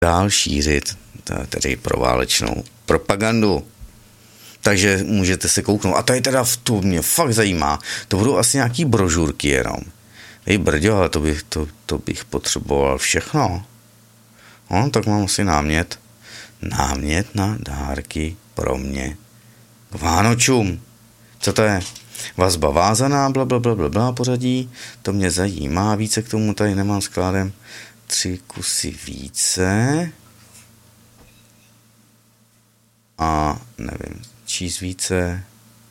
dál šířit tedy proválečnou propagandu. Takže můžete se kouknout. A to je teda, to mě fakt zajímá. To budou asi nějaký brožurky jenom. Hej brďo, ale to bych potřeboval všechno. No, tak mám asi námět. Námět na dárky pro mě k Vánočům. Co to je? Vazba vázaná, blablabla, pořadí. To mě zajímá. Více k tomu tady nemám skládem. 3 kusy více. A nevím, číst více.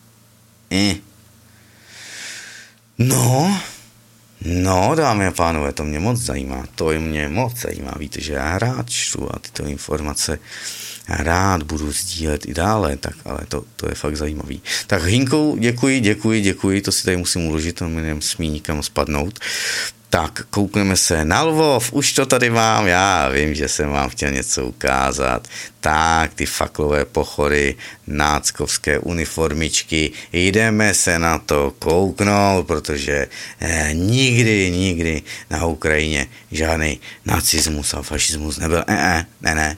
No, dámy a pánové, to mě moc zajímá. Víte, že já rád čtu a tyto informace rád budu sdílet i dále, tak ale to je fakt zajímavý. Tak Hinkou, děkuji, to si tady musím uložit, to mi nesmí nikam spadnout. Tak, koukneme se na Lvov, už to tady mám, já vím, že jsem vám chtěl něco ukázat. Tak, ty faklové pochory, náckovské uniformičky, jdeme se na to kouknout, protože nikdy na Ukrajině žádný nacismus a fašismus nebyl. Ne.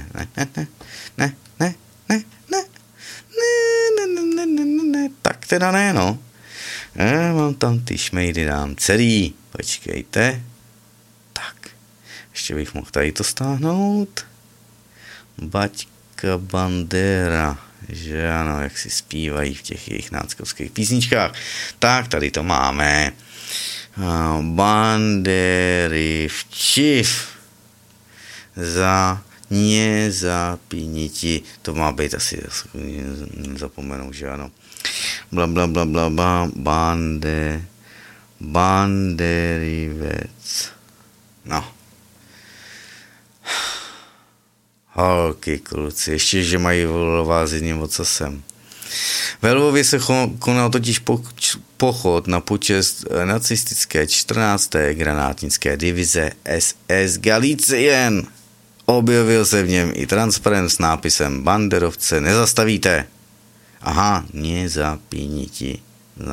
Tak teda ne, no. Mám tam ty šmejdy, dám celý. Počkejte. Tak. Ještě bych mohl tady to stáhnout. Baťka Bandera. Že ano, jak si zpívají v těch jejich náckovských písničkách. Tak, tady to máme. Bandery včiv. Za nezapíniti. To má být asi, nezapomenu, že ano. Banderivec. No. Holky, kluci, ještě, že mají volovázení ocasem. Ve Lvově se konal totiž pochod na počest nacistické 14. granátnické divize SS Galicien. Objevil se v něm i transparent s nápisem Banderovce nezastavíte. Aha, nezapíniti.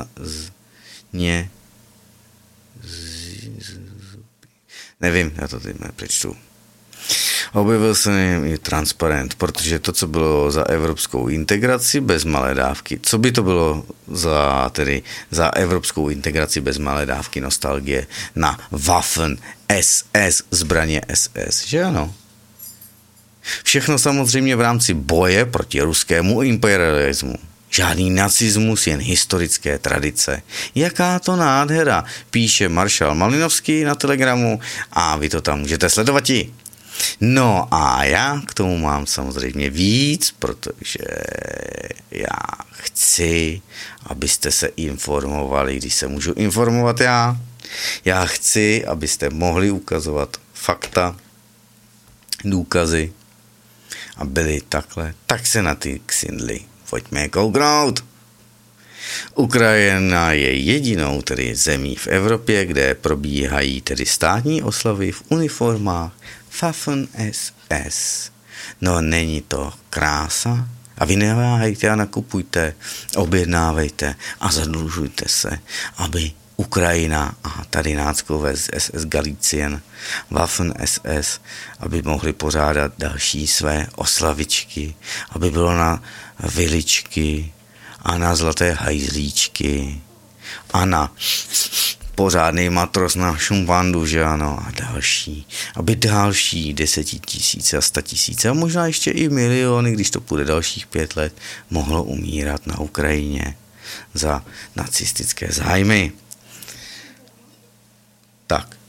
Nevím, já to teď nepřečtu. Objevil se i transparent, protože to, co bylo za evropskou integraci bez malé dávky, co by to bylo za evropskou integraci bez malé dávky nostalgie na Waffen SS, zbraně SS, že ano? Všechno samozřejmě v rámci boje proti ruskému imperialismu. Žádný nacismus, jen historické tradice. Jaká to nádhera, píše maršál Malinovský na Telegramu a vy to tam můžete sledovat. No a já k tomu mám samozřejmě víc, protože já chci, abyste se informovali, když se můžu informovat já. Já chci, abyste mohli ukazovat fakta, důkazy a byli takhle. Tak se na ty ksindly pojďme kouknout. Ukrajina je jedinou tedy zemí v Evropě, kde probíhají tedy státní oslavy v uniformách Waffen SS. No není to krása? A vy neváhejte a nakupujte, objednávejte a zadlužujte se, aby Ukrajina a tady náckové z SS Galicien, Waffen SS, aby mohli pořádat další své oslavičky, aby bylo na viličky a na zlaté hajzlíčky a na pořádný matros na šumpandu, že ano, a další. Aby další 10 000 a 100 000 a možná ještě i miliony, když to půjde dalších 5 let, mohlo umírat na Ukrajině za nacistické zájmy. Tak.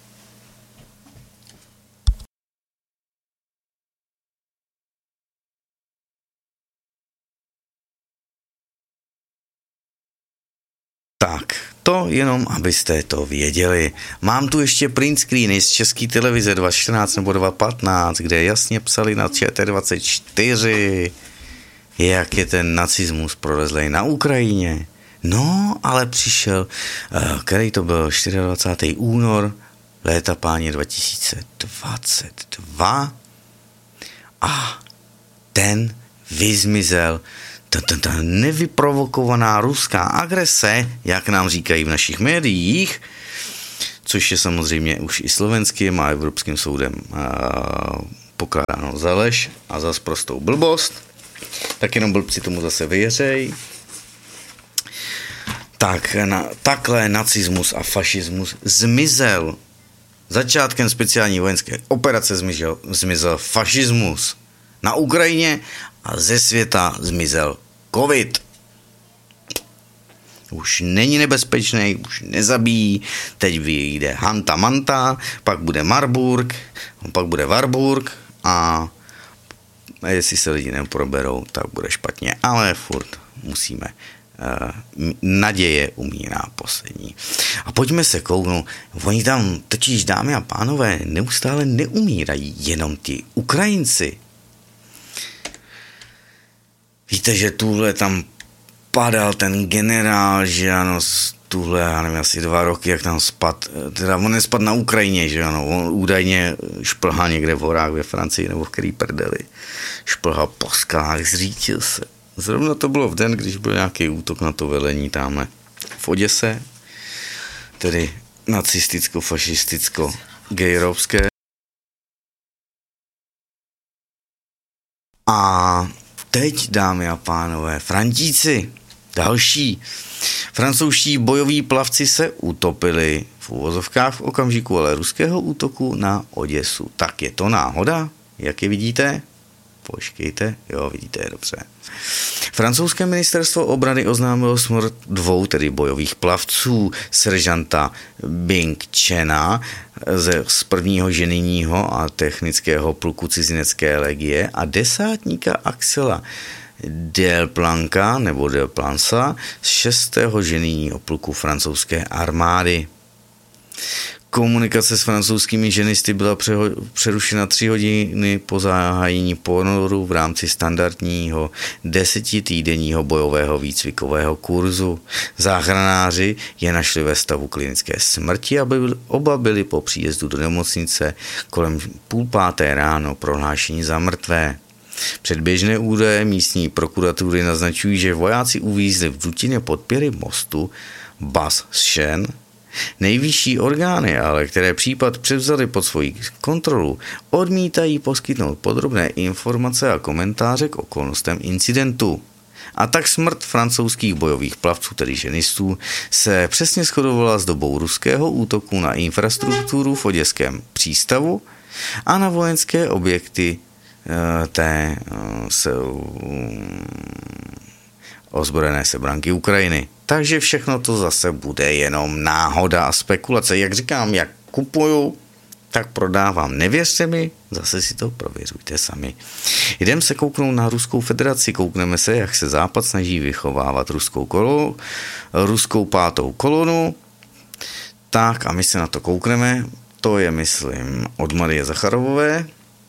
Tak, to jenom, abyste to věděli. Mám tu ještě print screeny z České televize 2014 nebo 2015, kde jasně psali na ČT24, jak je ten nacismus prolezlej na Ukrajině. No, ale přišel, který to byl 24. únor, léta páně 2022 a ten vyzmizel. Ta nevyprovokovaná ruská agrese, jak nám říkají v našich médiích, což je samozřejmě už i slovenským a Evropským soudem pokládáno za lež a za sprostou blbost, tak jenom blbci tomu zase věřej. Tak takhle nacismus a fašismus zmizel. Začátkem speciální vojenské operace zmizel fašismus. Na Ukrajině a ze světa zmizel covid. Už není nebezpečný, už nezabíjí, teď vyjde Hanta Manta, pak bude Marburg, pak bude Warburg a jestli se lidi neproberou, tak bude špatně, ale furt musíme. Naděje umírá poslední. A pojďme se kouknout, oni tam totiž, dámy a pánové, neustále neumírají jenom ti Ukrajinci. Víte, že tuhle tam padal ten generál, že ano, tuhle, já nevím, asi 2 roky, jak tam spad, teda on nespadl na Ukrajině, že ano, on údajně šplhal někde v horách ve Francii, nebo v který prdeli, šplhal po skalách, zřítil se. Zrovna to bylo v den, když byl nějaký útok na to velení tamhle v Oděse, tedy nacisticko-fašisticko-gejrovské. A teď, dámy a pánové, Frantíci, další. Francouzští bojoví plavci se utopili v uvozovkách v okamžiku ale ruského útoku na Oděsu. Tak je to náhoda? Jak je vidíte? Počkejte, jo, vidíte je dobře. Francouzské ministerstvo obrany oznámilo smrt 2 tedy bojových plavců, seržanta Bing Chena z 1. ženijního a technického pluku cizinecké legie a desátníka Axela Delplanca nebo Delplanca z 6. ženijního pluku francouzské armády. Komunikace s francouzskými ženisty byla přerušena 3 hodiny po zahájení ponoru v rámci standardního 10týdenního bojového výcvikového kurzu. Záchranáři je našli ve stavu klinické smrti a oba byli po příjezdu do nemocnice kolem 4:30 ráno prohlášeni za mrtvé. Předběžné údaje místní prokuratury naznačují, že vojáci uvízli v dutině podpěry mostu Bas-Shen. Nejvyšší orgány, ale které případ převzaly pod svoji kontrolu, odmítají poskytnout podrobné informace a komentáře k okolnostem incidentu. A tak smrt francouzských bojových plavců, tedy ženistů, se přesně shodovala s dobou ruského útoku na infrastrukturu v oděském přístavu a na vojenské objekty té ozbrojené sebranky Ukrajiny. Takže všechno to zase bude jenom náhoda a spekulace. Jak říkám, jak kupuju, tak prodávám. Nevěřte mi, zase si to prověřujte sami. Jdeme se kouknout na Ruskou federaci, koukneme se, jak se Západ snaží vychovávat ruskou 5. kolonu. Tak a my se na to koukneme. To je, myslím, od Marie Zacharovové.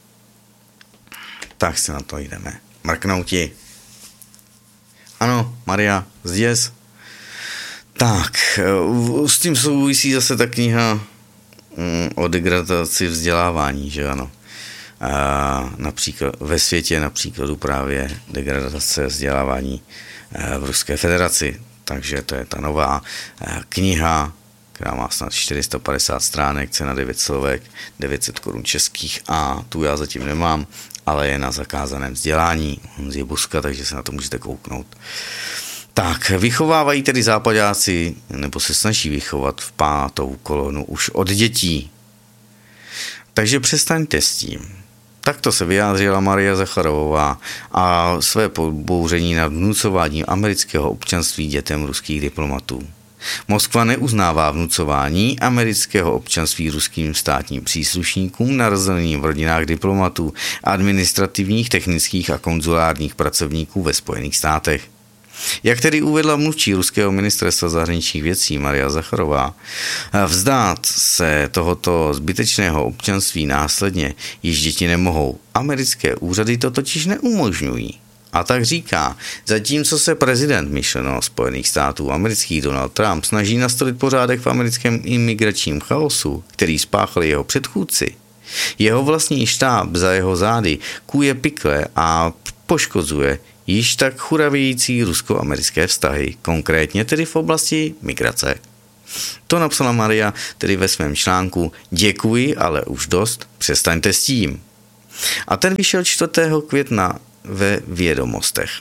Tak se na to jdeme. Mrknouti. Ano, Maria, zděs. Tak, s tím souvisí zase ta kniha o degradaci vzdělávání, že ano. Například ve světě napříkladu právě degradace vzdělávání v Ruské federaci. Takže to je ta nová kniha, která má snad 450 stránek, cena 9 slovek, 900 korun českých a tu já zatím nemám, ale je na zakázaném vzdělání Honzi Buska, takže se na to můžete kouknout. Tak, vychovávají tedy západáci, nebo se snaží vychovat v 5. kolonu už od dětí. Takže přestaňte s tím. Takto se vyjádřila Maria Zacharová a své pobouření nad vnucováním amerického občanství dětem ruských diplomatů. Moskva neuznává vnucování amerického občanství ruským státním příslušníkům narozeným v rodinách diplomatů, administrativních, technických a konzulárních pracovníků ve Spojených státech. Jak tedy uvedla mluvčí ruského ministerstva zahraničních věcí Maria Zacharová, vzdát se tohoto zbytečného občanství následně již děti nemohou. Americké úřady to totiž neumožňují. A tak říká, zatímco se prezident myšleno Spojených států amerických Donald Trump snaží nastolit pořádek v americkém imigračním chaosu, který spáchali jeho předchůdci, jeho vlastní štáb za jeho zády kuje pikle a poškozuje již tak churavějící rusko-americké vztahy, konkrétně tedy v oblasti migrace. To napsala Maria tedy ve svém článku Děkuji, ale už dost, přestaňte s tím. A ten vyšel 4. května ve Vědomostech.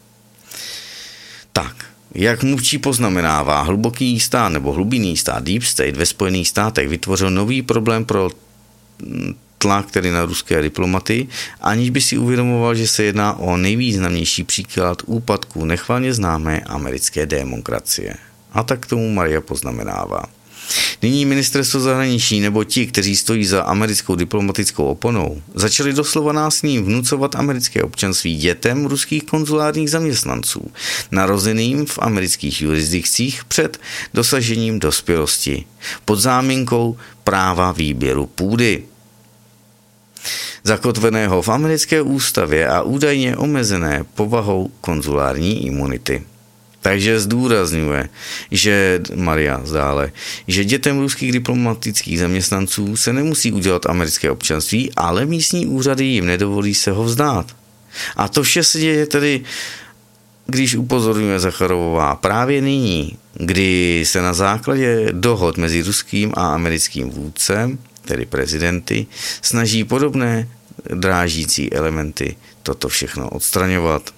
Tak, jak mluvčí poznamenává, hluboký stát nebo hlubinný stát Deep State ve Spojených státech vytvořil nový problém pro tlak tedy na ruské diplomaty, aniž by si uvědomoval, že se jedná o nejvýznamnější příklad úpadku nechvalně známé americké demokracie. A tak k tomu Maria poznamenává. Nyní ministerstvo zahraničí nebo ti, kteří stojí za americkou diplomatickou oponou, začali doslova násilím vnucovat americké občanství dětem ruských konzulárních zaměstnanců, narozeným v amerických jurisdikcích před dosažením dospělosti, pod záminkou práva výběru půdy, zakotveného v americké ústavě a údajně omezené povahou konzulární imunity. Takže zdůrazňuje, že Maria dále, že dětem ruských diplomatických zaměstnanců se nemusí udělat americké občanství, ale místní úřady jim nedovolí se ho vzdát. A to vše se děje tedy, když upozorňuje Zacharovová právě nyní, kdy se na základě dohod mezi ruským a americkým vůdcem, tedy prezidenty, snaží podobné drážící elementy toto všechno odstraňovat.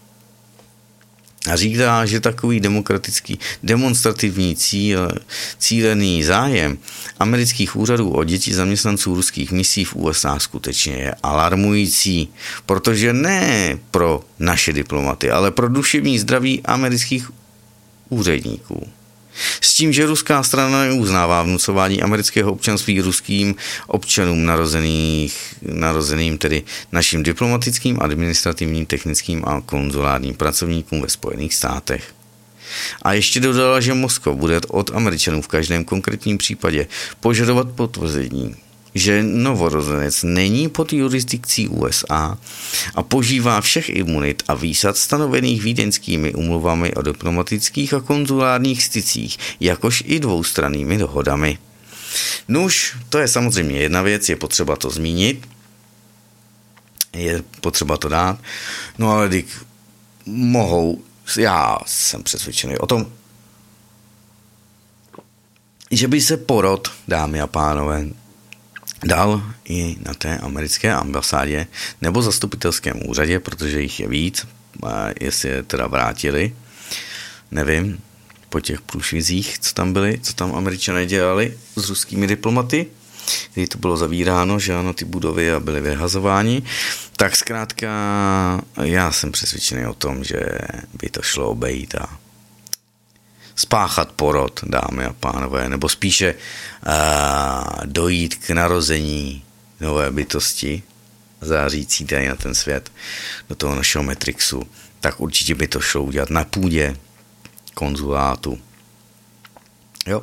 A říká, že takový demokratický demonstrativní cílený zájem amerických úřadů o děti zaměstnanců ruských misí v USA skutečně je alarmující, protože ne pro naše diplomaty, ale pro duševní zdraví amerických úředníků. S tím, že ruská strana neuznává vnucování amerického občanství ruským občanům narozeným tedy našim diplomatickým, administrativním, technickým a konzulárním pracovníkům ve Spojených státech. A ještě dodala, že Moskva bude od Američanů v každém konkrétním případě požadovat potvrzení, že novorozenec není pod jurisdikcí USA a požívá všech imunit a výsad stanovených vídeňskými umluvami o diplomatických a konzulárních stycích, jakož i dvoustrannými dohodami. Nuž, to je samozřejmě jedna věc, je potřeba to zmínit, je potřeba to dát, no ale já jsem přesvědčený o tom, že by se porod, dámy a pánové, dal i na té americké ambasádě nebo zastupitelském úřadě, protože jich je víc, jestli je teda vrátili, nevím, po těch průšvizích, co tam byly, co tam Američané dělali s ruskými diplomaty, kdy to bylo zavíráno, že ano, ty budovy a byly vyhazováni, tak zkrátka já jsem přesvědčený o tom, že by to šlo obejít a spáchat porod, dámy a pánové, nebo spíše dojít k narození nové bytosti, zářící tady na ten svět, do toho našeho Matrixu, tak určitě by to šlo udělat na půdě konzulátu. Jo.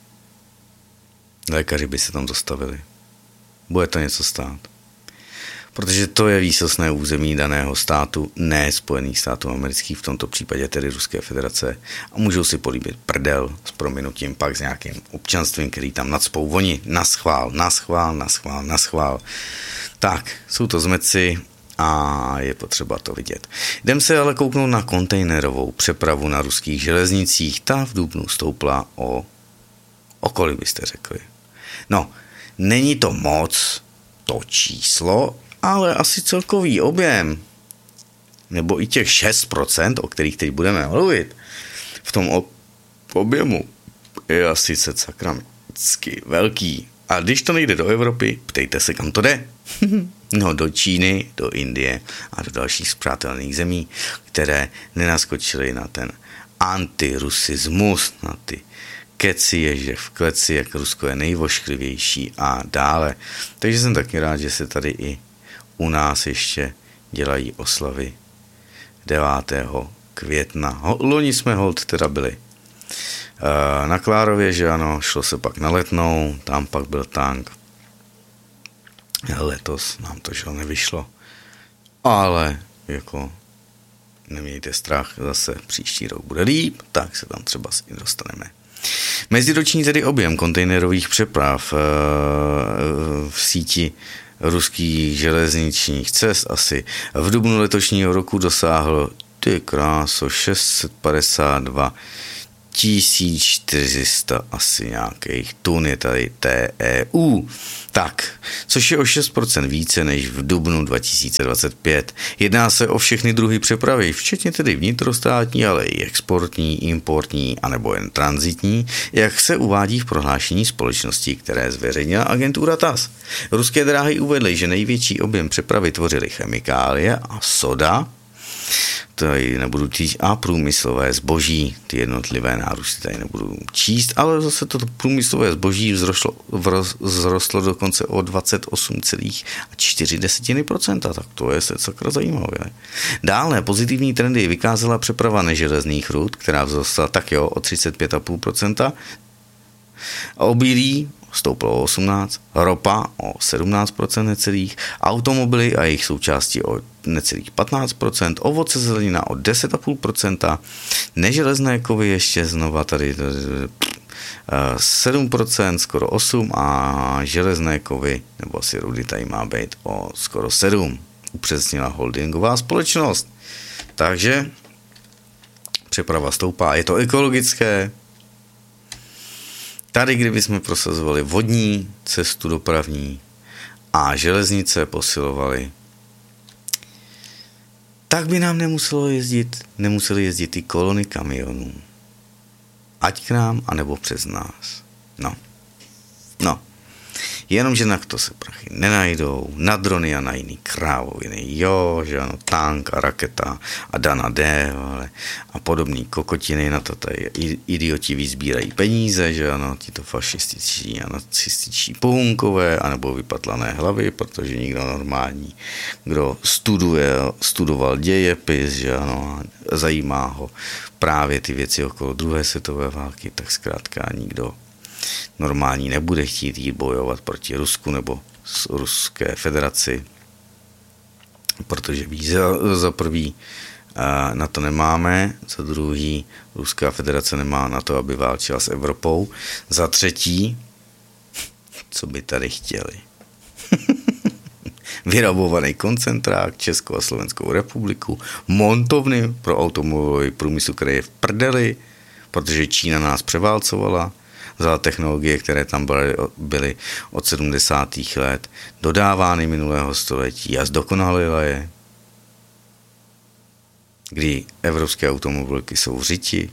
Lékaři by se tam dostavili. Bude to něco stát. Protože to je výsostné území daného státu, ne Spojených států amerických, v tomto případě tedy Ruské federace, a můžou si políbit prdel s prominutím pak s nějakým občanstvím, který tam nacpou oni naschvál. Tak, jsou to zmetci a je potřeba to vidět. Jdem se ale kouknout na kontejnerovou přepravu na ruských železnicích. Ta v dubnu stoupla o kolik byste řekli? No, není to moc to číslo, ale asi celkový objem, nebo i těch 6%, o kterých teď budeme mluvit, v tom objemu je asi sakramentsky velký. A když to nejde do Evropy, ptejte se, kam to jde. No, do Číny, do Indie a do dalších spřátelných zemí, které nenaskočily na ten antirusismus, na ty keci ježe v kleci, jak Rusko je nejvošklivější a dále. Takže jsem taky rád, že se tady i u nás ještě dělají oslavy 9. května. Loni jsme holt teda byli na Klárově, že ano, šlo se pak na Letnou, tam pak byl tank. Letos nám to žel nevyšlo, ale jako nemějte strach, zase příští rok bude líp, tak se tam třeba i dostaneme. Meziroční tedy objem kontejnerových přeprav v síti ruských železničních cest asi v dubnu letošního roku dosáhl 652 1400 asi nějakých tun je tady TEU. Tak, což je o 6% více než v dubnu 2025. Jedná se o všechny druhy přepravy, včetně tedy vnitrostátní, ale i exportní, importní anebo jen tranzitní, jak se uvádí v prohlášení společnosti, které zveřejnila agentura TASS. Ruské dráhy uvedly, že největší objem přepravy tvořily chemikálie a soda, tady nebudu číst, a průmyslové zboží. Ty jednotlivé nárůsty tady nebudu číst, ale zase to průmyslové zboží vzrostlo dokonce o 28,4%, tak to je sakra zajímavé. Dále pozitivní trendy vykázala přeprava neželezných rud, která vzrostla tak o 35,5%, a obilí stouplo o 18%, ropa o 17% necelých, automobily a jejich součástí o necelých 15%, ovoce zelenina o 10,5%, neželezné kovy ještě znova tady 7%, skoro 8% a železné kovy, nebo asi rudy tady má být o skoro 7%, upřesnila holdingová společnost. Takže přeprava stoupá, je to ekologické. Tady, kdybychom prosazovali vodní cestu dopravní a železnice posilovali, tak by nám nemuseli jezdit ty kolony kamionů. Ať k nám, anebo přes nás. No. Jenomže na to se prachy nenajdou, na drony a na jiný krávoviny, jo, že ano, tank a raketa a Dana D, ale a podobný kokotiny, na to tady idioti vyzbírají peníze, že ano, tito fašističtí a nacističtí pohunkové, anebo vypatlané hlavy, protože nikdo normální, kdo studoval dějepis, že ano, zajímá ho právě ty věci okolo druhé světové války, tak zkrátka nikdo normální nebude chtít jít bojovat proti Rusku nebo Ruské federaci, protože ví, za prvý na to nemáme, za druhý Ruská federace nemá na to, aby válčila s Evropou, za třetí, co by tady chtěli? Vyrabovaný koncentrák, Českou a Slovenskou republiku, montovny pro automobilový průmysl, který je v prdeli, protože Čína nás převálcovala, za technologie, které tam byly od 70. let, dodávány minulého století a zdokonalila je, kdy evropské automobilky jsou v řiti,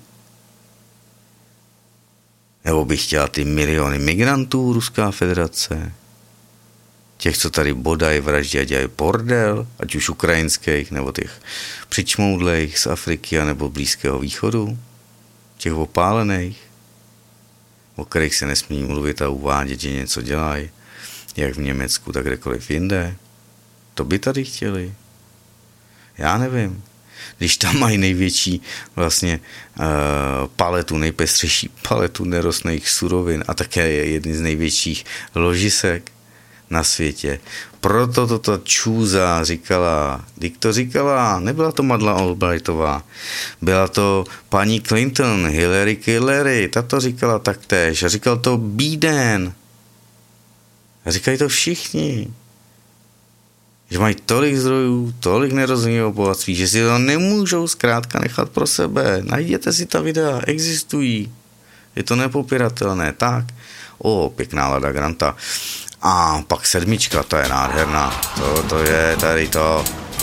nebo by chtěla ty miliony migrantů Ruská federace, těch, co tady bodají, vraždí a dělají bordel, ať už ukrajinských, nebo těch přičmoudlejch z Afriky, nebo Blízkého východu, těch opálených, o kterých se nesmí mluvit a uvádět, že něco dělají, jak v Německu, tak kdekoliv jinde. To by tady chtěli. Já nevím. Když tam mají největší vlastně paletu, nejpestřejší paletu nerostných surovin a také je jedný z největších ložisek na světě. Proto toto čůza říkala, nebyla to Madla Albrightová, byla to paní Clinton, Hillary, ta to říkala taktéž a říkal to Biden. A říkají to všichni. Že mají tolik zdrojů, tolik nerozumného bohatství, že si to nemůžou zkrátka nechat pro sebe. Najděte si ta videa, existují. Je to nepopiratelné. Tak, pěkná Lada Granta. A pak 7, to je nádherná. To je tady to.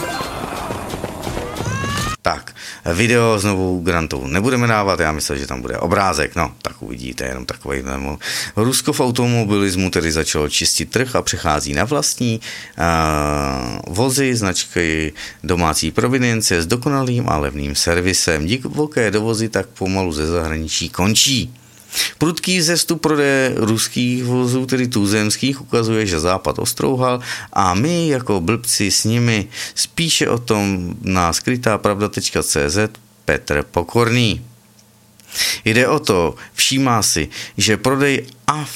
Tak, video s novou Grantou nebudeme dávat, já myslím, že tam bude obrázek, no, tak uvidíte, jenom takový. Rusko v automobilismu tedy začalo čistit trh a přechází na vlastní vozy, značky domácí provenience s dokonalým a levným servisem. Divoké dovozy tak pomalu ze zahraničí končí. Prudký vzestup prodeje ruských vozů, tedy tuzemských, ukazuje, že Západ ostrouhal a my jako blbci s nimi. Spíše o tom na skrytápravda.cz Petr Pokorný. Jde o to, všímá si, že prodej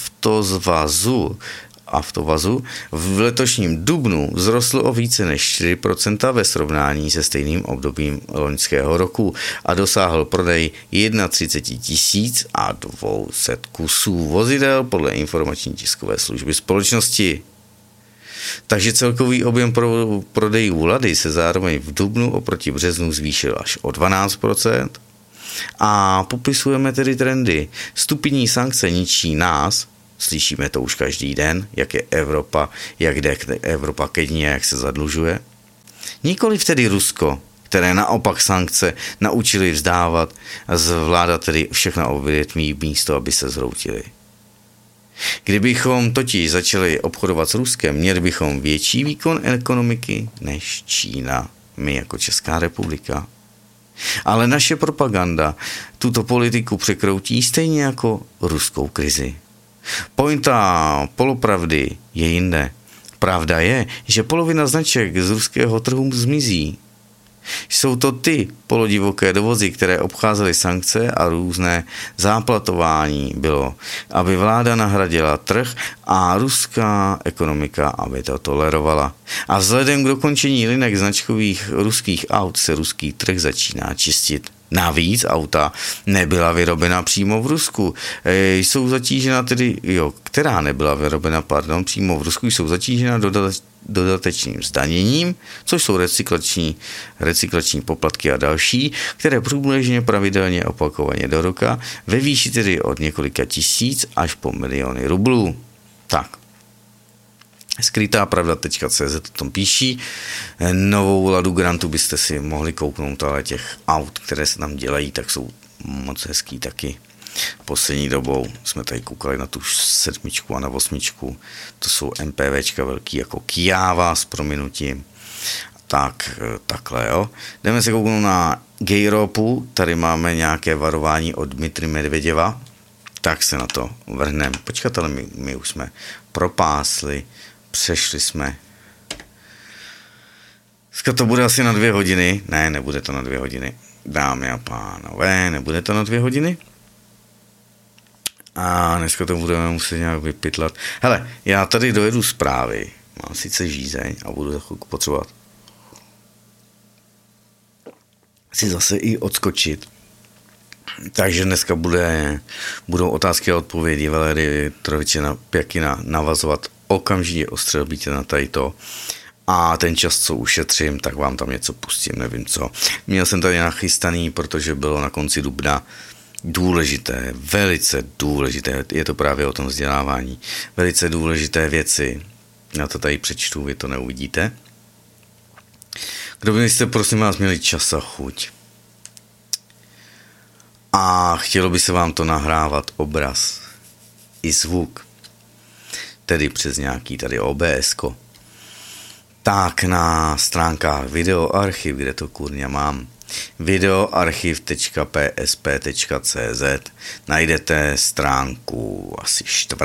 Avtovazu v letošním dubnu vzrostl o více než 4% ve srovnání se stejným obdobím loňského roku a dosáhl prodej 31 200 kusů vozidel podle informační tiskové služby společnosti. Takže celkový objem prodejů Lady se zároveň v dubnu oproti březnu zvýšil až o 12%. A popisujeme tedy trendy. Stupidní sankce ničí nás, slyšíme to už každý den, jak je Evropa, jak jde Evropa ke dní a jak se zadlužuje. Nikoliv tedy Rusko, které naopak sankce naučili vzdávat a zvládat tedy všechna odvětví místo, aby se zhroutili. Kdybychom totiž začali obchodovat s Ruskem, měli bychom větší výkon ekonomiky než Čína, my jako Česká republika. Ale naše propaganda tuto politiku překroutí stejně jako ruskou krizi. Pointa polopravdy je jinde. Pravda je, že polovina značek z ruského trhu zmizí. Jsou to ty polodivoké dovozy, které obcházely sankce a různé záplatování bylo, aby vláda nahradila trh a ruská ekonomika, aby to tolerovala. A vzhledem k dokončení linek značkových ruských aut se ruský trh začíná čistit. Navíc auta nebyla vyrobena přímo v Rusku. Jsou zatížena která nebyla vyrobena, přímo v Rusku, jsou zatížena dodatečným zdaněním, což jsou recyklační poplatky a další, které průběžně pravidelně opakovaně do roka ve výši tedy od několika tisíc až po miliony rublů. Tak. Skrytá pravda.cz o tom píší. Novou Ladu Grantu byste si mohli kouknout, ale těch aut, které se tam dělají, tak jsou moc hezký taky. Poslední dobou jsme tady koukali na tu 7 a na 8. To jsou MPVčka velký jako Kyava s prominutím. Takhle, jo. Jdeme se kouknout na Gejropu. Tady máme nějaké varování od Dmitry Medveděva. Tak se na to vrhneme. Počkat, ale my už jsme propásli. Přešli jsme. Dneska to bude asi na 2 hodiny. Ne, nebude to na 2 hodiny. Dámy a pánové, nebude to na 2 hodiny. A dneska to budeme muset nějak vypytlat. Hele, já tady dojedu zprávy. Mám sice žízeň a budu za chvilku potřebovat si zase i odskočit. Takže dneska budou otázky a odpovědi Valery Troviče Pěkina navazovat okamžitě ostřelbítě na tady to. A ten čas, co ušetřím, tak vám tam něco pustím, nevím co. Měl jsem tady nachystaný, protože bylo na konci dubna důležité, velice důležité, je to právě o tom vzdělávání, velice důležité věci. Já to tady přečtu, vy to neuvidíte. Kdo byste, prosím vás, měli čas a chuť a chtělo by se vám to nahrávat obraz i zvuk, tedy přes nějaký tady OBS-ko, tak na stránkách videoarchiv, kde to kurňa mám, videoarchiv.psp.cz najdete stránku asi 4.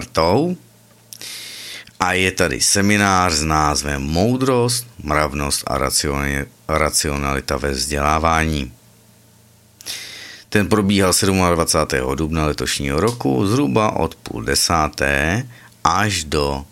a je tady seminář s názvem Moudrost, mravnost a racionalita ve vzdělávání. Ten probíhal 27. dubna letošního roku zhruba od 9:30 až do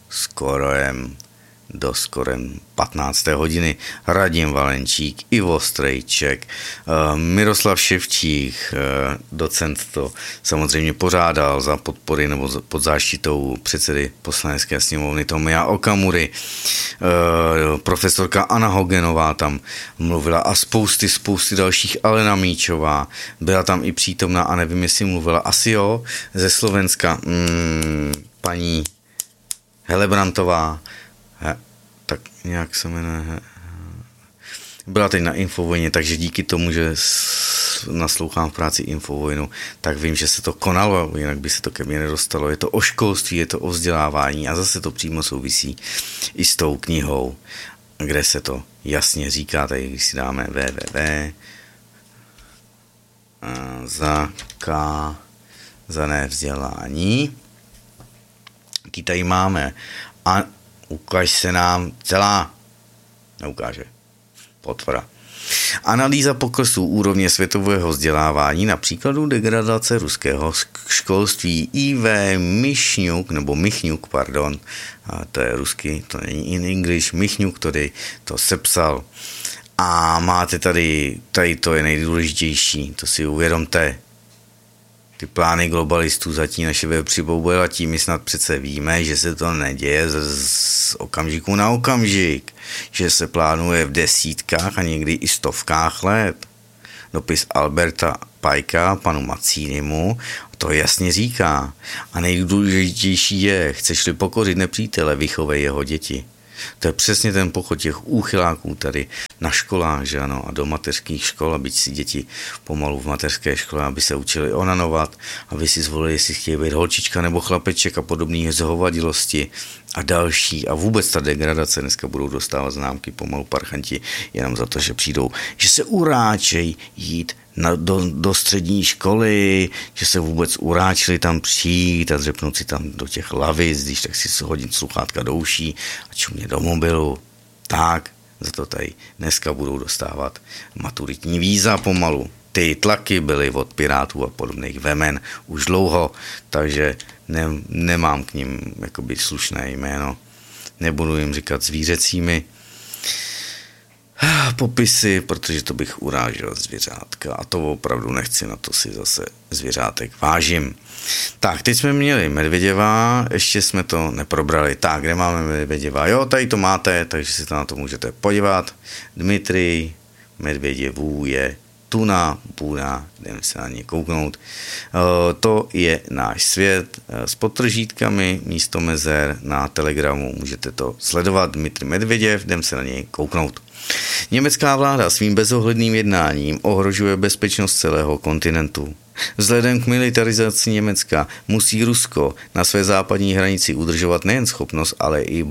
skorem 15. hodiny. Radim Valenčík, Ivo Strejček, Miroslav Ševčík, docent to samozřejmě pořádal za podpory nebo pod záštitou předsedy Poslanecké sněmovny Tomia Okamury. Profesorka Anna Hogenová tam mluvila a spousty dalších, Alena Míčová byla tam i přítomná a nevím, jestli mluvila, asi jo, ze Slovenska, paní Helebrantová, tak nějak se jmenuje, byla teď na Infovojně, takže díky tomu, že naslouchám v práci Infovojnu, tak vím, že se to konalo, jinak by se to ke mně nedostalo. Je to o školství, je to o vzdělávání a zase to přímo souvisí i s tou knihou, kde se to jasně říká, tady když si dáme zakázané vzdělání. Jaký tady máme? A ukáž se nám celá. Neukáže. Potvrda. Analýza poklesu úrovně světového vzdělávání na příkladu degradace ruského školství. I.V. Michňuk, a to je ruský, to není in English, Michňuk, který to sepsal. A máte tady to je nejdůležitější, to si uvědomte. Ty plány globalistů zatím naše web přiboubelatí, my snad přece víme, že se to neděje z okamžiku na okamžik, že se plánuje v desítkách a někdy i stovkách let. dopis Alberta Pajka panu Macínimu, to jasně říká. A nejdůležitější je, chceš-li pokořit nepřítele, vychovej jeho děti. To je přesně ten pochod těch úchyláků tady na školách, že ano, a do mateřských škol, aby si děti pomalu v mateřské škole, aby se učili onanovat, aby si zvolili, jestli chtějí být holčička nebo chlapeček a podobné zhovadilosti a další. A vůbec ta degradace, dneska budou dostávat známky pomalu parchanti jenom za to, že přijdou, že se uráčejí jít do střední školy, že se vůbec uráčili tam přijít a dřepnout si tam do těch lavic, když tak si hodit sluchátka do uší a čumě do mobilu. Tak, za to tady dneska budou dostávat maturitní víza pomalu. Ty tlaky byly od Pirátů a podobných vemen už dlouho, takže nemám k nim jakoby slušné jméno. Nebudu jim říkat zvířecími popisy, protože to bych urážel zvěřátka a to opravdu nechci, na to si zase zvěřátek vážím. Tak, teď jsme měli Medvěděva, ještě jsme to neprobrali. Tak, kde máme Medvěděva? Jo, tady to máte, takže si to na to můžete podívat. Dmitrij Medvěděvů je Tuna, Buda, jdeme se na ně kouknout. To je náš svět s podtržítkami místo mezer na Telegramu. Můžete to sledovat. Dmitrij Medvěděv, jdeme se na něj kouknout. Německá vláda svým bezohledným jednáním ohrožuje bezpečnost celého kontinentu. Vzhledem k militarizaci Německa musí Rusko na své západní hranici udržovat nejen schopnost, ale i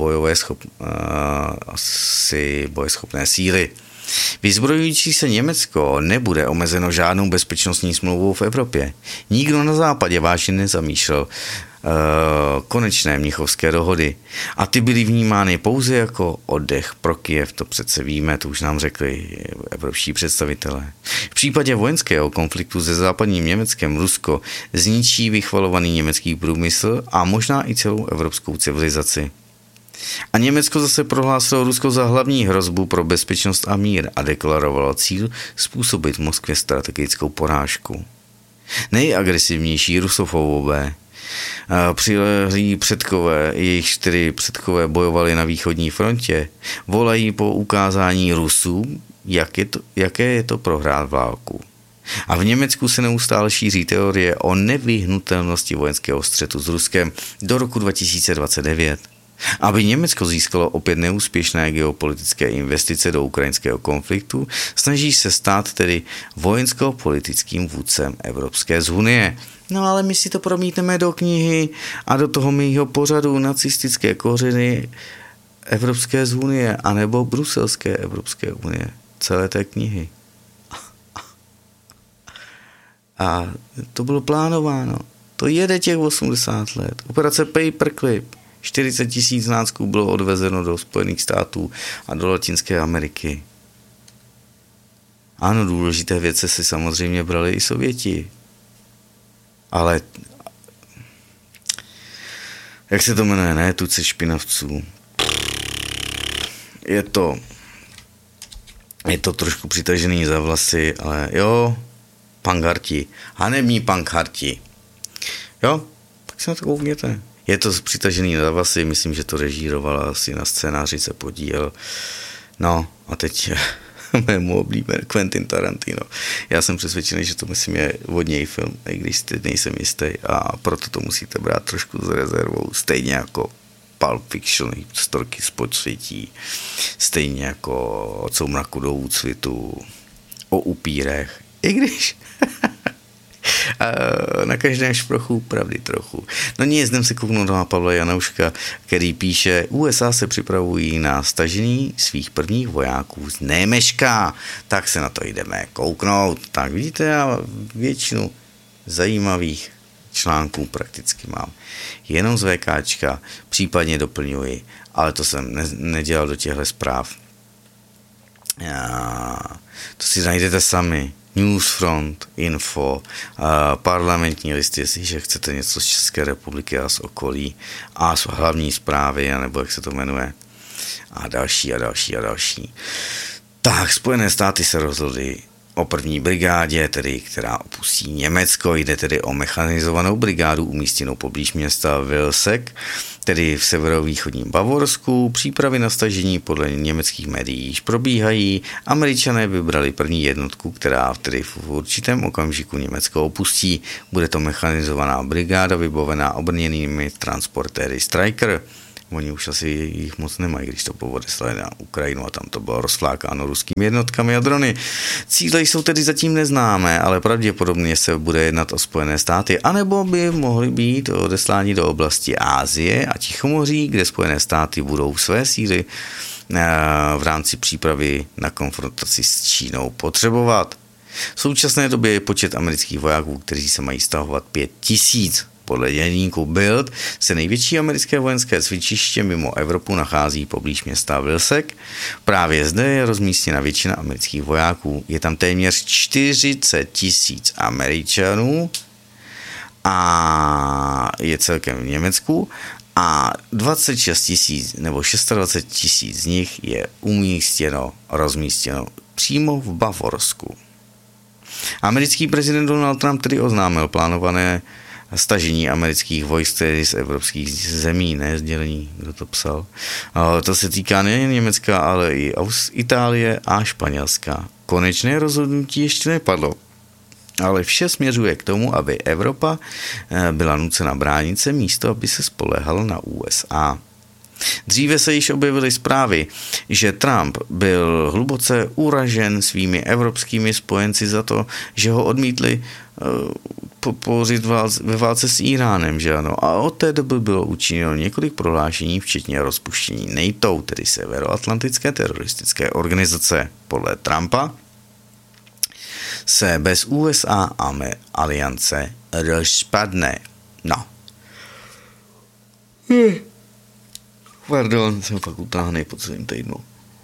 bojeschopné síly. Vyzbrojující se Německo nebude omezeno žádnou bezpečnostní smlouvou v Evropě. Nikdo na západě vážně nezamýšlel konečné mnichovské dohody. A ty byly vnímány pouze jako oddech pro Kyjev, to přece víme, to už nám řekli evropští představitelé. V případě vojenského konfliktu se západním Německem Rusko zničí vychvalovaný německý průmysl a možná i celou evropskou civilizaci. A Německo zase prohlásilo Rusko za hlavní hrozbu pro bezpečnost a mír a deklarovalo cíl způsobit Moskvě strategickou porážku. Nejagresivnější rusofobové přilehlí předkové, jejich 4 předkové bojovali na východní frontě, volají po ukázání Rusů, jaké je to prohrát válku. A v Německu se neustále šíří teorie o nevyhnutelnosti vojenského střetu s Ruskem do roku 2029. Aby Německo získalo opět neúspěšné geopolitické investice do ukrajinského konfliktu, snaží se stát tedy vojensko-politickým vůdcem Evropské unie. No ale my si to promítneme do knihy a do toho mýho pořadu nacistické kořeny Evropské unie anebo bruselské Evropské unie. Celé té knihy. A to bylo plánováno. To jede těch 80 let. Operace Paperclip. 40 000 nácků bylo odvezeno do Spojených států a do Latinské Ameriky. Ano, důležité věci si samozřejmě brali i Sověti. Ale jak se to jmenuje, ne? Tuce špinavců. Je to trošku přitažený za vlasy, ale jo, pankharti. Hanební pankharti. Jo, tak se na to koukněte. Je to přitažený za vlasy, myslím, že to režíroval, asi na scénáři se podílel. No a teď mému oblíbený Quentin Tarantino. Já jsem přesvědčený, že to myslím je od něj film, i když nejsem jistý a proto to musíte brát trošku s rezervou. Stejně jako Pulp Fiction, historky z podsvětí, stejně jako Od soumraku do úcvitu, o upírech. I když na každém šprochu pravdy trochu. No nic, jdem se kouknout na Pavla Janouška, který píše, USA se připravují na stažení svých prvních vojáků z Némeška. Tak se na to jdeme kouknout. Tak vidíte, já většinu zajímavých článků prakticky mám. Jenom z VKčka, případně doplňuji, ale to jsem nedělal do těchto zpráv. To si najdete sami. Newsfront, Info, parlamentní listy, jestliže chcete něco z České republiky a z okolí a z hlavní zprávy, nebo jak se to jmenuje, a další. Tak, Spojené státy se rozhodly o první brigádě, tedy, která opustí Německo. Jde tedy o mechanizovanou brigádu umístěnou poblíž města Vilsek, tedy v severovýchodním Bavorsku. Přípravy na stažení podle německých médií již probíhají. Američané vybrali první jednotku, která tedy v určitém okamžiku Německo opustí. Bude to mechanizovaná brigáda vybavená obrněnými transportéry Stryker. Oni už asi jich moc nemají, když to podeslali na Ukrajinu a tam to bylo rozflákáno ruskými jednotkami a drony. Cíle jsou tedy zatím neznámé, ale pravděpodobně se bude jednat o Spojené státy, anebo by mohly být odesláni do oblasti Asie a Tichomoří, kde Spojené státy budou své síly v rámci přípravy na konfrontaci s Čínou potřebovat. V současné době je počet amerických vojáků, kteří se mají stahovat 5000. Podle dělníku Bild se největší americké vojenské cvičiště mimo Evropu nachází poblíž města Vilsek. Právě zde je rozmístěna většina amerických vojáků. Je tam téměř 40 000 Američanů a je celkem v Německu a 26 000 nebo 26 000 z nich je rozmístěno přímo v Bavorsku. Americký prezident Donald Trump tedy oznámil plánované stažení amerických vojsk z evropských zemí, ne sdělení, kdo to psal. To se týká nejen Německa, ale i Itálie a Španělska. Konečné rozhodnutí ještě nepadlo, ale vše směřuje k tomu, aby Evropa byla nucena bránit se místo, aby se spoléhala na USA. Dříve se již objevily zprávy, že Trump byl hluboce uražen svými evropskými spojenci za to, že ho odmítli podpořit ve válce s Iránem, že ano. A od té doby bylo učiněno několik prohlášení, včetně rozpuštění NATO, tedy Severoatlantické teroristické organizace. Podle Trumpa se bez USA a aliance rozpadne. No. Pardon, jsem fakt utáhnej po celém týdnu.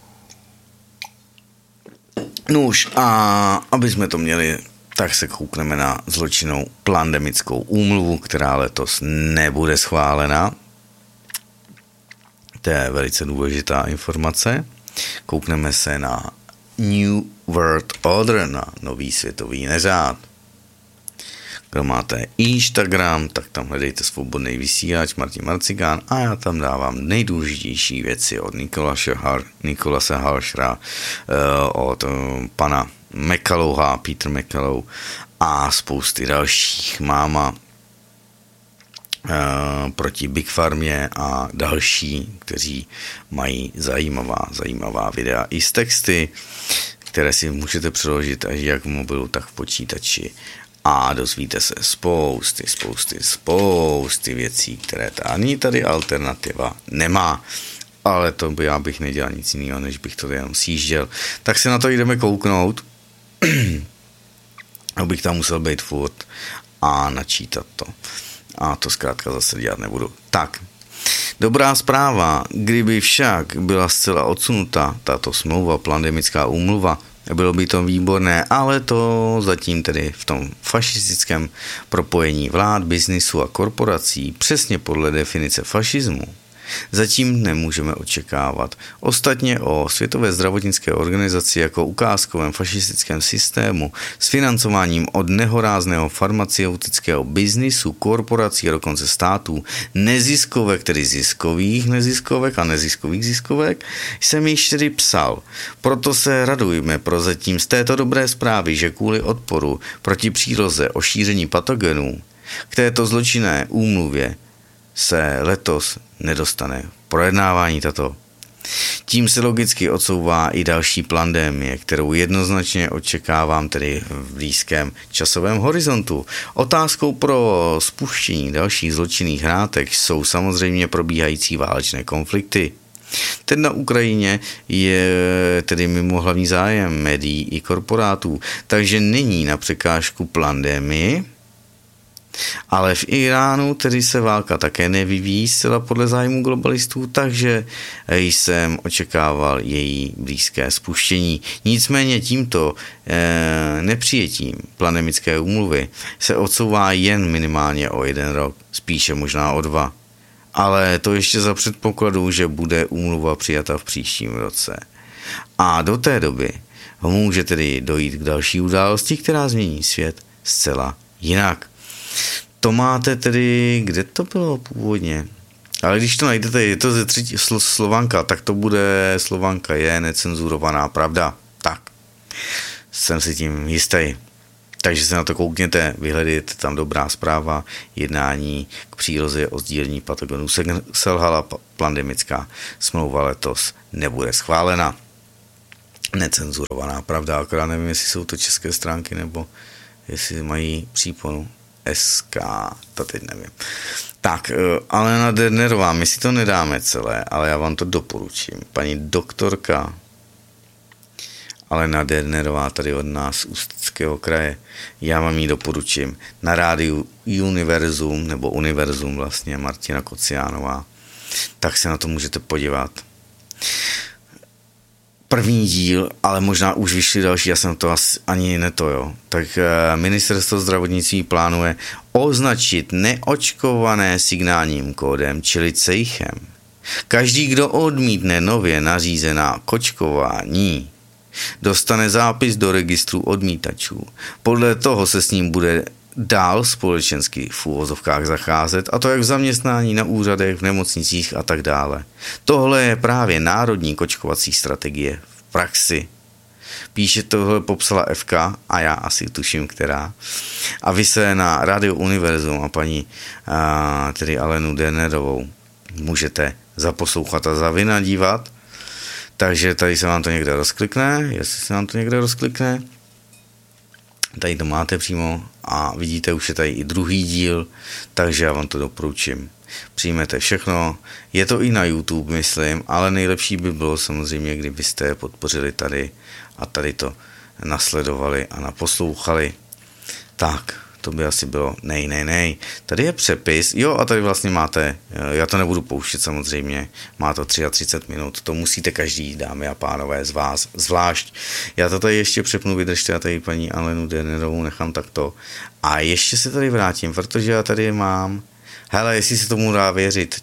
Nuž, a aby jsme to měli, tak se koukneme na zločinnou Plandemickou úmluvu, která letos nebude schválena. To je velice důležitá informace. Koukneme se na New World Order, na nový světový neřád. Kdo máte Instagram, tak tam hledejte Svobodný vysílač Martin Marcigán a já tam dávám nejdůležitější věci od Nikolase Halšera, od pana McCulloucha, Peter McCullough a spousty dalších. Máma proti Big Farmě a další, kteří mají zajímavá videa i s texty, které si můžete přeložit až jak v mobilu, tak v počítači. A dozvíte se spousty věcí, které ani tady alternativa nemá. Ale to by já bych nedělal nic jiného, než bych to jenom sjížděl. Tak se na to jdeme kouknout. Abych tam musel být furt a načítat to. A to zkrátka zase dělat nebudu. Tak, dobrá zpráva. Kdyby však byla zcela odsunuta tato smlouva, Plandemická úmluva, bylo by to výborné, ale to zatím tedy v tom fašistickém propojení vlád, biznisu a korporací přesně podle definice fašismu zatím nemůžeme očekávat. Ostatně o Světové zdravotnické organizaci jako ukázkovém fašistickém systému s financováním od nehorázného farmaceutického biznisu, korporací a dokonce států, neziskovek, tedy ziskových neziskovek a neziskových ziskovek, jsem již tedy psal. Proto se radujme prozatím z této dobré zprávy, že kvůli odporu proti příroze o šíření patogenů k této zločinné úmluvě se letos nedostane projednávání tato. Tím se logicky odsouvá i další pandemie, kterou jednoznačně očekávám tedy v blízkém časovém horizontu. Otázkou pro spuštění dalších zločinných hrátek jsou samozřejmě probíhající válečné konflikty. Ten na Ukrajině je tedy mimo hlavní zájem médií i korporátů, takže není na překážku pandemii. Ale v Iránu tedy se válka také nevyvíjí zcela podle zájmu globalistů, takže jsem očekával její blízké spuštění. Nicméně tímto nepřijetím Plandemické úmluvy se odsouvá jen minimálně o 1 rok, spíše možná o 2. Ale to ještě za předpokladu, že bude úmluva přijata v příštím roce. A do té doby může tedy dojít k další události, která změní svět zcela jinak. To máte tedy, kde to bylo původně? Ale když to najdete, je to ze třetí Slovanka, tak to bude Slovanka je necenzurovaná pravda. Tak, jsem si tím jistý. Takže se na to koukněte, vyhledejte tam dobrá zpráva, jednání k příloze o sdílení patogenů selhala pandemická smlouva letos nebude schválena. Necenzurovaná pravda, akorát nevím, jestli jsou to české stránky, nebo jestli mají příponu SK, to teď nevím. Tak, Alena Dernerová, my si to nedáme celé, ale já vám to doporučím. Paní doktorka Alena Dernerová tady od nás z Ústeckého kraje, já vám ji doporučím. Na rádiu Univerzum, nebo Univerzum vlastně, Martina Kociánová, tak se na to můžete podívat. První díl, ale možná už vyšly další, já jsem to ani neto, jo. Tak ministerstvo zdravotnictví plánuje označit neočkované signálním kódem, čili cejchem. Každý, kdo odmítne nově nařízená kočkování, dostane zápis do registru odmítačů. Podle toho se s ním bude dál společensky v úvozovkách zacházet, a to jak v zaměstnání, na úřadech, v nemocnicích a tak dále. Tohle je právě národní kočkovací strategie v praxi. Píše tohle popsala FK a já asi tuším, která. A vy se na Radio Univerzum a paní tedy Alenu Dernerovou můžete zaposlouchat a zavinadívat. Takže tady se vám to někde rozklikne, jestli se vám to někde rozklikne. Tady to máte přímo a vidíte, už je tady i druhý díl, takže já vám to doporučím. Přijmete všechno, je to i na YouTube, myslím, ale nejlepší by bylo samozřejmě, kdybyste podpořili tady a tady to nasledovali a naposlouchali. Tak, to by asi bylo nej. Tady je přepis, jo, a tady vlastně máte, já to nebudu pouštět samozřejmě, má to 33 minut, to musíte každý, dámy a pánové, z vás zvlášť. Já to tady ještě přepnu, vydržte, já tady paní Alenu Dernerovou nechám takto. A ještě se tady vrátím, protože já tady mám, hele, jestli se tomu dá věřit,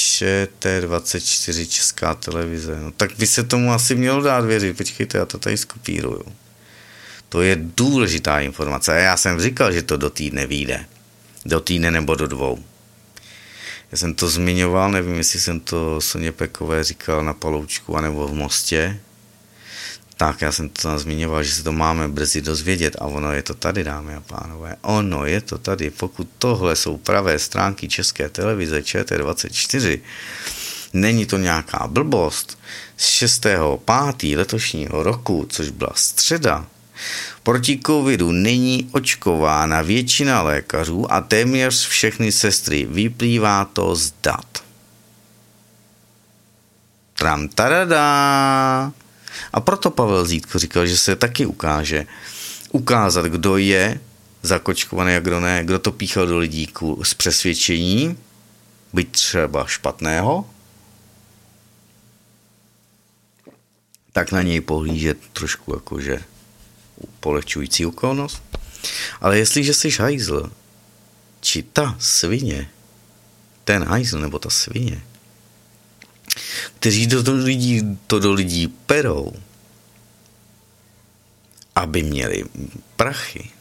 ČT24 Česká televize, no tak by se tomu asi mělo dát věřit, počkejte, já to tady skopíruju. To je důležitá informace a já jsem říkal, že to do týdne vyjde. Do týdne nebo do 2. Já jsem to zmiňoval, nevím, jestli jsem to Soně Pekové říkal na Paloučku anebo v Mostě. Tak já jsem to zmiňoval, že se to máme brzy dozvědět a ono je to tady, dámy a pánové. Ono je to tady. Pokud tohle jsou pravé stránky České televize ČT24, není to nějaká blbost. Z 6.5. letošního roku, což byla středa, proti covidu není očkována většina lékařů a téměř všechny sestry. Vyplývá to z dat. Tramtarada. A proto Pavel Zítko říkal, že se taky ukázat, kdo je zakočkovaný a kdo ne, kdo to píchal do lidí z přesvědčení, byť třeba špatného, tak na něj pohlížet trošku jakože polehčující okolnost. Ale jestliže jsi hajzl, či ta svině, ten hajzl nebo ta svině, kteří to do lidí perou, aby měli prachy,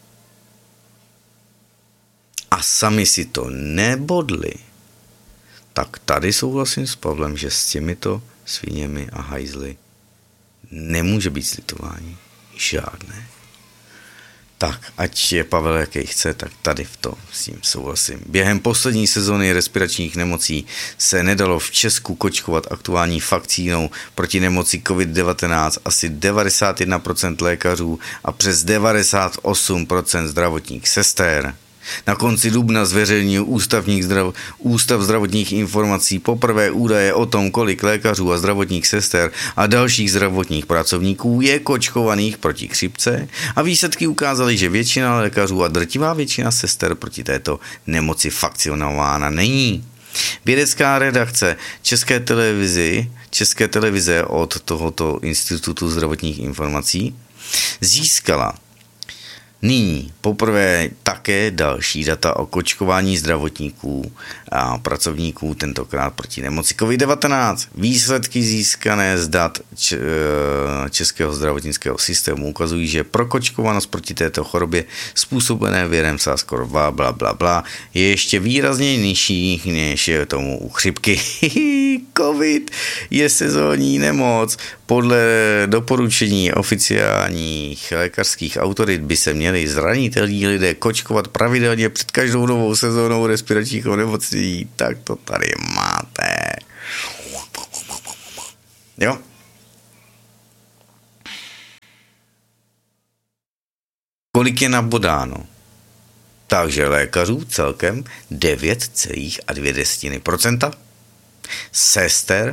a sami si to nebodli, tak tady souhlasím s Pavlem, že s těmito sviněmi a hajzly nemůže být slitování. Žádné. Tak, ať je Pavel jaký chce, tak tady v tom s tím souhlasím. Během poslední sezóny respiračních nemocí se nedalo v Česku kočkovat aktuální vakcínou proti nemoci COVID-19 asi 91% lékařů a přes 98% zdravotních sester. Na konci dubna zveřejnil Ústav zdravotních informací poprvé údaje o tom, kolik lékařů a zdravotních sester a dalších zdravotních pracovníků je kočkovaných proti chřipce a výsledky ukázaly, že většina lékařů a drtivá většina sester proti této nemoci vakcinována není. Vědecká redakce České televize od tohoto Institutu zdravotních informací získala Nyní poprvé také další data o kočkování zdravotníků a pracovníků, tentokrát proti nemoci COVID-19. Výsledky získané z dat Českého zdravotnického systému ukazují, že prokočkovanost proti této chorobě způsobené virem SARS-CoV-2 bla, bla, bla, je ještě výrazně nižší, než je tomu u chřipky. COVID je sezónní nemoc. Podle doporučení oficiálních lékařských autorit by se měli zranitelní lidé kočkovat pravidelně před každou novou sezónou respiračních onemocnění. Tak to tady máte. Jo? Kolik je nabodáno? Takže lékařů celkem 9,2%. Sester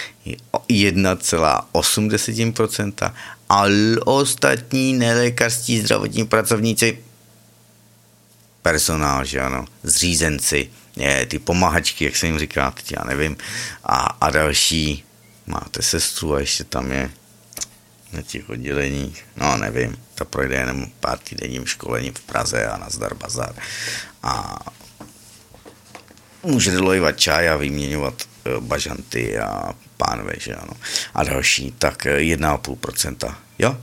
1,8% a ostatní nelékařští zdravotní pracovníci, personál, že ano, zřízenci, ty pomahačky, jak se jim říká, teď já nevím, a další, máte sestru a ještě tam je na těch odděleních, no nevím, ta projde jenom pár týdenním školením v Praze a nazdar bazar a může dolejvat čaj a vyměňovat bažanty a pánve, že ano. A další, tak 1,5%. Jo?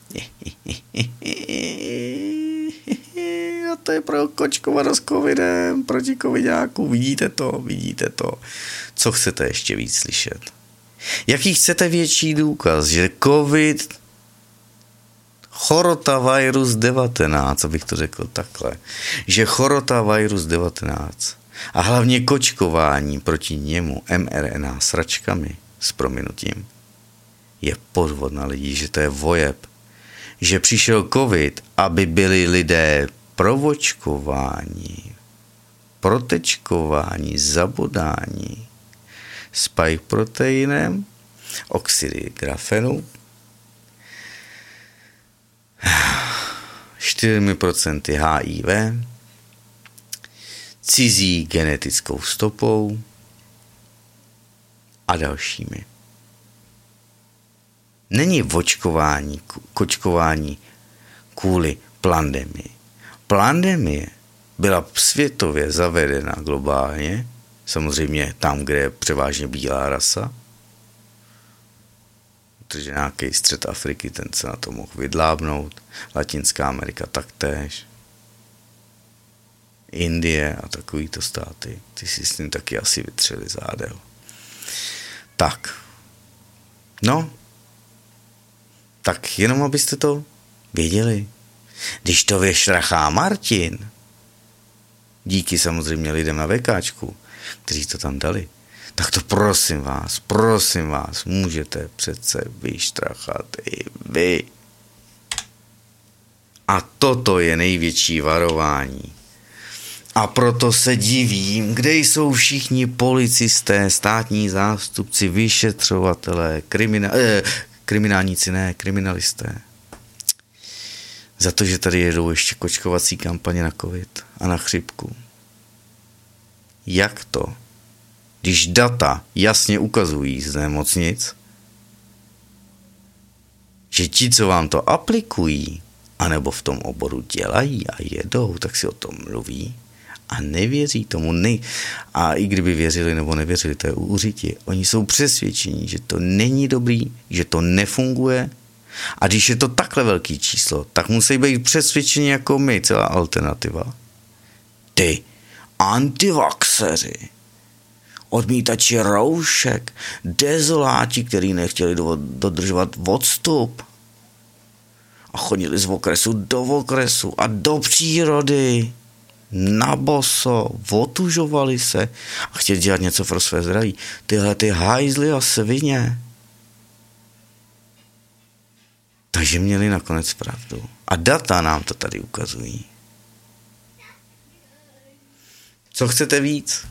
A to je pro kočkovanost covidem, proti covidáku. Vidíte to. Co chcete ještě víc slyšet? Jaký chcete větší důkaz, že covid, chorota virus 19, abych to řekl takhle, že chorota virus 19 a hlavně kočkování proti němu mRNA sračkami s prominutím je podvod na lidi, že to je vojeb. Že přišel covid, aby byli lidé provočkováni, protečkováni, zabodání spike proteinem, oxidy grafenu, 4% HIV, cizí genetickou stopou a dalšími. Není kočkování kvůli pandemii. Pandemie byla světově zavedena globálně, samozřejmě tam, kde je převážně bílá rasa, protože nějaký střed Afriky, ten se na to mohl vydlábnout, Latinská Amerika taktéž, Indie a takovýto státy, ty si s tím taky asi vytřeli zádel. Tak, no, tak jenom abyste to věděli. Když to vyštrachá Martin, díky samozřejmě lidem na VKčku, kteří to tam dali, tak to prosím vás, můžete přece vyštrachat i vy. A toto je největší varování. A proto se divím, kde jsou všichni policisté, státní zástupci, vyšetřovatelé, kriminalisté. Za to, že tady jedou ještě kočkovací kampaně na covid a na chřipku. Jak to? Když data jasně ukazují z nemocnic, že ti, co vám to aplikují, anebo v tom oboru dělají a jedou, tak si o tom mluví a nevěří tomu. A i kdyby věřili nebo nevěřili, to je úřití. Oni jsou přesvědčení, že to není dobrý, že to nefunguje. A když je to takhle velký číslo, tak musí být přesvědčení jako my, celá alternativa. Ty antivaxeři, odmítači roušek, dezoláti, kteří nechtěli dodržovat odstup a chodili z okresu do okresu a do přírody na boso, otužovali se a chtěli dělat něco pro své zdraví. Tyhle ty hajzly a svině. Takže měli nakonec pravdu. A data nám to tady ukazují. Co chcete víc?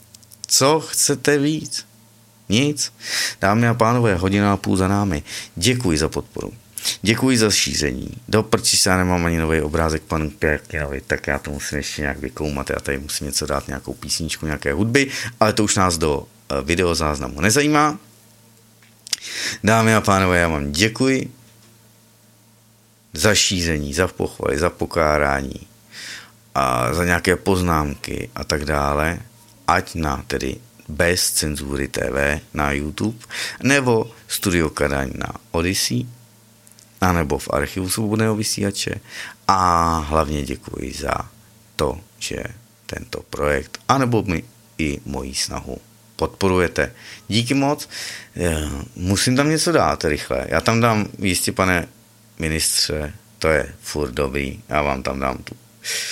Nic. Dámy a pánové, 1,5 hodiny za námi. Děkuji za podporu. Děkuji za šíření. Do prčiš, já nemám ani nový obrázek panu Pěkinovi, tak já to musím ještě nějak vykoumat. Já tady musím něco dát, nějakou písničku, nějaké hudby, ale to už nás do videozáznamu nezajímá. Dámy a pánové, já vám děkuji. za šíření, za pochvaly, za pokárání a za nějaké poznámky a tak dále, ať na tedy bez cenzury TV na YouTube, nebo Studio Kadaň na Odyssey, anebo v archivu Svobodného vysílače. A hlavně děkuji za to, že tento projekt, anebo mi i moji snahu podporujete. Díky moc. Musím tam něco dát rychle. Já tam dám jistě, pane ministře, to je furt dobrý. Já vám tam dám tu.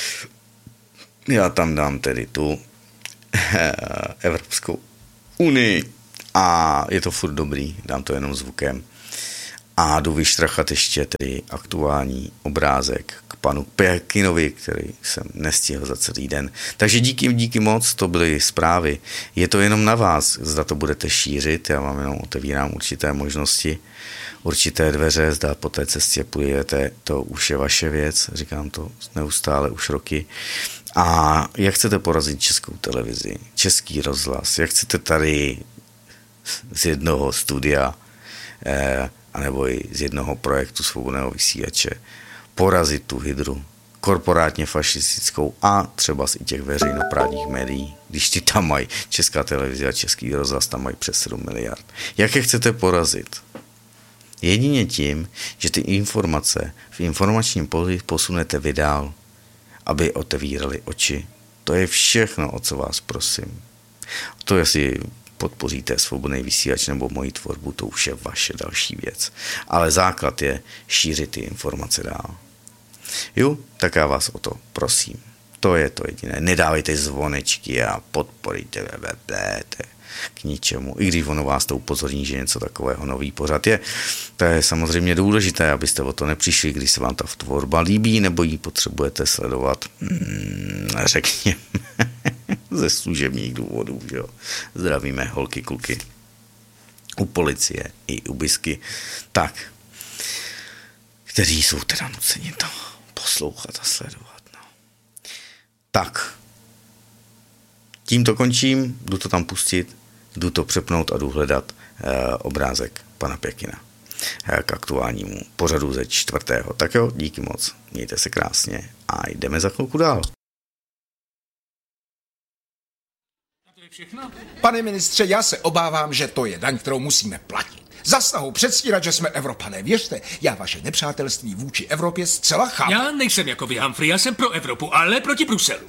Já tam dám tedy tu Evropskou unii a je to furt dobrý. Dám to jenom zvukem. A jdu vyštrachat ještě tedy aktuální obrázek k panu Pekinovi, který jsem nestihl za celý den. Takže díky moc, to byly zprávy. Je to jenom na vás, zda to budete šířit, já vám jenom otevírám určité možnosti, určité dveře, zda po té cestě půjdete, to už je vaše věc, říkám to neustále už roky. A jak chcete porazit Českou televizi, Český rozhlas, jak chcete tady z jednoho studia anebo i z jednoho projektu Svobodného vysílače porazit tu hydru korporátně fašistickou a třeba z i těch veřejnoprávních médií, když ty tam mají Česká televize a Český rozhlas, tam mají přes 7 miliard. Jak je chcete porazit? Jedině tím, že ty informace v informačním poli posunete vy dál, aby otevírali oči. To je všechno, o co vás prosím. To jestli podpoříte Svobodný vysílač nebo moji tvorbu, to už je vaše další věc. Ale základ je šířit ty informace dál. Jo, tak já vás o to prosím. To je to jediné. Nedávejte zvonečky a podporíte k ničemu. I když ono vás to upozorní, že něco takového nový pořad je. To je samozřejmě důležité, abyste o to nepřišli, když se vám ta tvorba líbí, nebo ji potřebujete sledovat, řekněme, ze služebních důvodů. Jo. Zdravíme holky, kluky u policie i u bisky. Tak, kteří jsou teda nuceni to poslouchat a sledovat. No. Tak, tímto končím, jdu to tam pustit, jdu to přepnout a jdu hledat obrázek pana Pekina k aktuálnímu pořadu ze 4. Tak jo, díky moc, mějte se krásně a jdeme za chvilku dál. Všechno? Pane ministře, já se obávám, že to je daň, kterou musíme platit. Za snahu předstírat, že jsme Evropané. Věřte, já vaše nepřátelství vůči Evropě zcela chápu. Já nejsem jako vy, Humphrey, já jsem pro Evropu, ale proti Bruselu.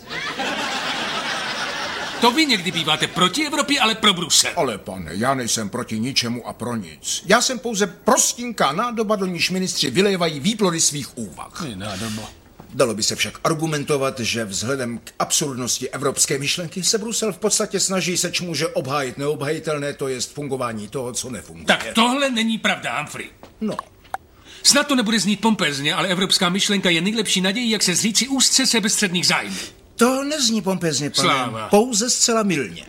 To vy někdy býváte proti Evropě, ale pro Brusel. Ale pane, já nejsem proti ničemu a pro nic. Já jsem pouze prostínká nádoba, do níž ministři vylévají výplody svých úvah. Nádoba. Dalo by se však argumentovat, že vzhledem k absurdnosti evropské myšlenky se Brusel v podstatě snaží seč může obhájit neobhajitelné, to jest fungování toho, co nefunguje. Tak tohle není pravda, Humphrey. No. Snad to nebude znít pompezně, ale evropská myšlenka je nejlepší nadějí, jak se zříci úzce sebestředných zájmů. To nezní pompezně, pane. Sláva. Pouze zcela mylně.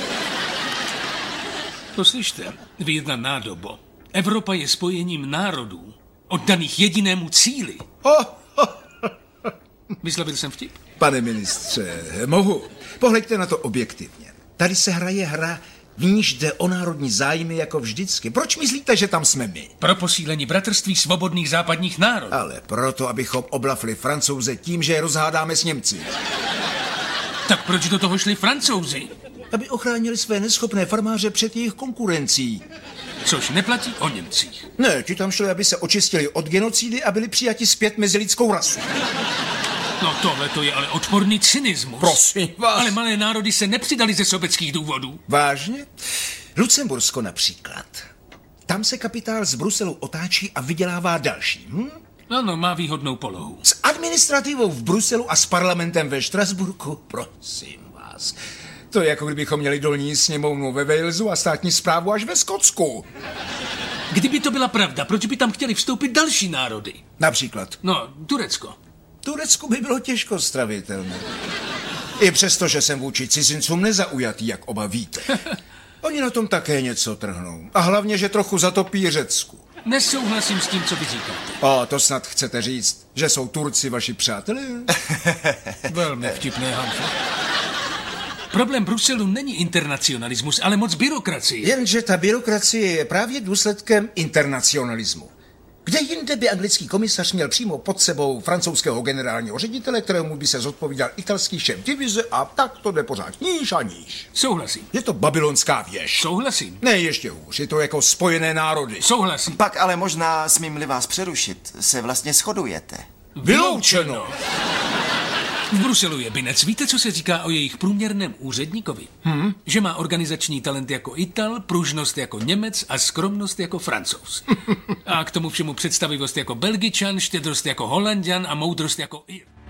Poslyšte, vy jedna nádobo. Evropa je spojením národů, oddaných jedinému cíli. Vyslovil jsem vtip? Pane ministře, mohu. Pohleďte na to objektivně. Tady se hraje hra, v níž jde o národní zájmy jako vždycky. Proč myslíte, že tam jsme my? Pro posílení bratrství svobodných západních národů. Ale proto, abychom oblafli Francouze tím, že je rozhádáme s Němci. Tak proč do toho šli Francouzi? Aby ochránili své neschopné farmáře před jejich konkurencí. Což neplatí o Němcích. Ne, ti tam šli, aby se očistili od genocidy a byli přijati zpět mezi lidskou rasu. No tohle to je ale odporný cynismus. Prosím vás. Ale malé národy se nepřidali ze sobeckých důvodů. Vážně? Lucembursko například. Tam se kapitál z Bruselu otáčí a vydělává další. Ano, má výhodnou polohu. S administrativou v Bruselu a s parlamentem ve Štrasburku? Prosím vás. To je jako kdybychom měli dolní sněmovnu ve Walesu a státní správu až ve Skotsku. Kdyby to byla pravda, proč by tam chtěli vstoupit další národy? Například? No, Turecko. Turecko by bylo těžko stravitelné. I přesto, že jsem vůči cizincům nezaujatý, jak oba víte. Oni na tom také něco trhnou. A hlavně, že trochu zatopí Řecku. Nesouhlasím s tím, co vy říkáte. A to snad chcete říct, že jsou Turci vaši přátelé? Velmi vtipné, Humphrey. Problém Bruselu není internacionalismus, ale moc byrokracie. Jenže ta byrokracie je právě důsledkem internacionalismu. Kde jinde by anglický komisař měl přímo pod sebou francouzského generálního ředitele, kterému by se zodpovídal italský šéf divize a tak to jde pořád níž a níž. Souhlasím. Je to babylonská věž. Souhlasím. Ne, ještě hůř, je to jako Spojené národy. Souhlasím. Pak ale možná, smím-li vás přerušit, se vlastně shodujete. Vyloučeno. V Bruselu je Binec. Víte, co se říká o jejich průměrném úředníkovi? Že má organizační talent jako Ital, pružnost jako Němec a skromnost jako Francouz. A k tomu všemu představivost jako Belgičan, štědrost jako Holanďan a moudrost jako Ir.